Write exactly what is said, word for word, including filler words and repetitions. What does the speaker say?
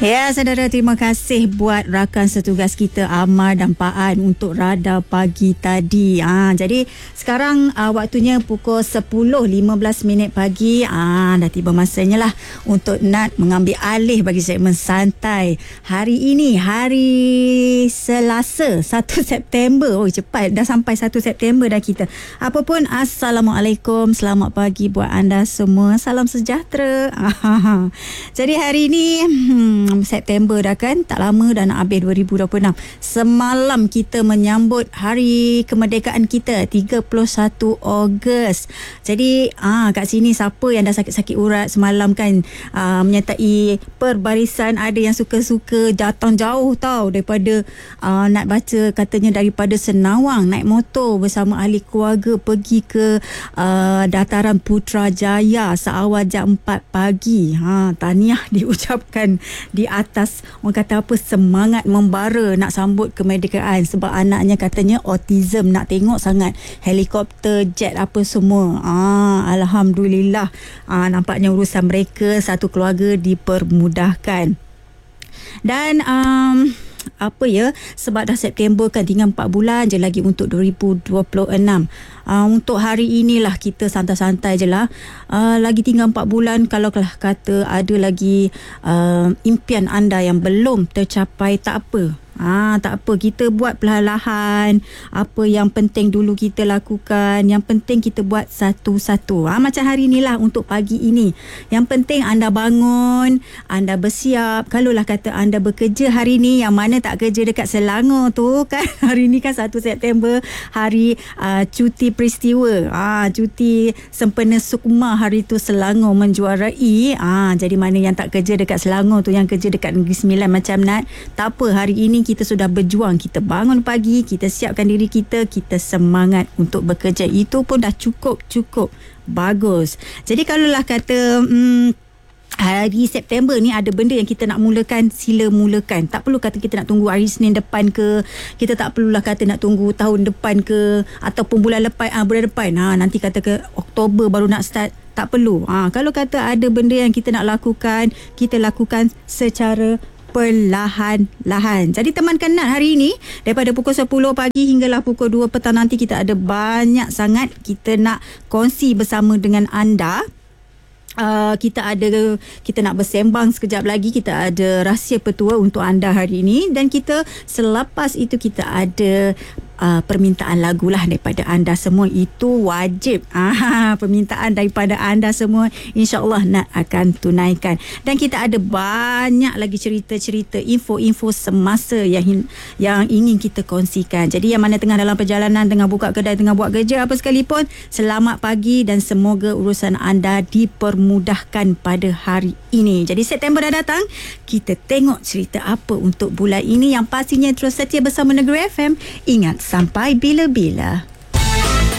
Ya, saudara, terima kasih buat rakan setugas kita Amar dan Paan untuk Radar Pagi tadi. Ha, jadi sekarang uh, waktunya pukul sepuluh lima belas minit pagi. Ah, dah tiba masanya lah untuk Nat mengambil alih bagi segmen santai. Hari ini hari Selasa satu September. Oh, cepat dah sampai satu September dah kita. Apapun, Assalamualaikum, selamat pagi buat anda semua. Salam sejahtera. Jadi hari ini hmm, September dah kan, tak lama dah nak habis dua ribu dua puluh enam. Semalam kita menyambut hari kemerdekaan kita tiga puluh satu Ogos. Jadi ah kat sini siapa yang dah sakit-sakit urat semalam kan, ah, menyertai perbarisan, ada yang suka-suka datang jauh tau daripada ah, nak baca, katanya daripada Senawang naik motor bersama ahli keluarga pergi ke ah, dataran Putrajaya seawal jam empat pagi. Ha, tahniah diucapkan di atas, orang kata apa, semangat membara nak sambut kemerdekaan sebab anaknya katanya autism, nak tengok sangat helikopter, jet apa semua. Ah, Alhamdulillah, ah, nampaknya urusan mereka satu keluarga dipermudahkan. Dan um, apa ya, sebab dah September kan, tinggal empat bulan je lagi untuk dua ribu dua puluh enam. Uh, untuk hari inilah kita santai-santai je lah. Uh, lagi tinggal empat bulan. Kalau kata ada lagi uh, impian anda yang belum tercapai, tak apa. Ah, tak apa, kita buat perlahan-lahan. Apa yang penting dulu kita lakukan. Yang penting kita buat satu-satu. Ah, macam hari inilah untuk pagi ini. Yang penting anda bangun, anda bersiap. Kalaulah kata anda bekerja hari ni, yang mana tak kerja dekat Selangor tu kan. Hari ni kan satu September, hari uh, cuti peristiwa. Ah, cuti sempena Sukma hari tu Selangor menjuarai. Ah, jadi mana yang tak kerja dekat Selangor tu, yang kerja dekat Negeri Sembilan macam Nat, tak apa, hari ini kita sudah berjuang, kita bangun pagi, kita siapkan diri kita, kita semangat untuk bekerja. Itu pun dah cukup-cukup bagus. Jadi kalaulah kata hmm, hari September ni ada benda yang kita nak mulakan, sila mulakan. Tak perlu kata kita nak tunggu hari Senin depan ke, kita tak perlulah kata nak tunggu tahun depan ke, ataupun bulan lepas, ah, bulan depan ha, nanti kata ke Oktober baru nak start. Tak perlu. Ha, kalau kata ada benda yang kita nak lakukan, kita lakukan secara perlahan-lahan. Jadi temankan Nat hari ini daripada pukul sepuluh pagi hinggalah pukul dua petang nanti. Kita ada banyak sangat kita nak kongsi bersama dengan anda. Uh, kita ada kita nak bersembang sekejap lagi. Kita ada rahsia petua untuk anda hari ini, dan kita selepas itu kita ada Uh, permintaan lagu lah daripada anda semua. Itu wajib. Ah, permintaan daripada anda semua, InsyaAllah Nat akan tunaikan. Dan kita ada banyak lagi cerita-cerita, info-info semasa yang yang ingin kita kongsikan. Jadi yang mana tengah dalam perjalanan, tengah buka kedai, tengah buat kerja apa sekalipun, selamat pagi dan semoga urusan anda dipermudahkan pada hari ini. Jadi September dah datang, kita tengok cerita apa untuk bulan ini, yang pastinya terus setia bersama Negeri F M. Ingat, sampai bila-bila.